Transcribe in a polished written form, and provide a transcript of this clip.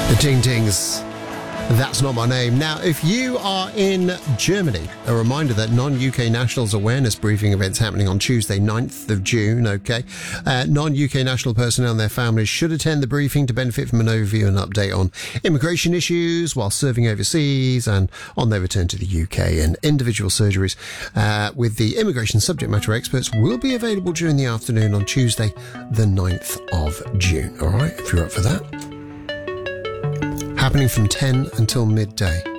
The Ting Tings. That's Not My Name. Now, if you are in Germany, a reminder that non-UK nationals awareness briefing event's happening on Tuesday, 9th of June, okay? Non-UK national personnel and their families should attend the briefing to benefit from an overview and update on immigration issues while serving overseas and on their return to the UK. And individual surgeries with the immigration subject matter experts will be available during the afternoon on Tuesday, the 9th of June. All right, if you're up for that. Happening from 10 until midday.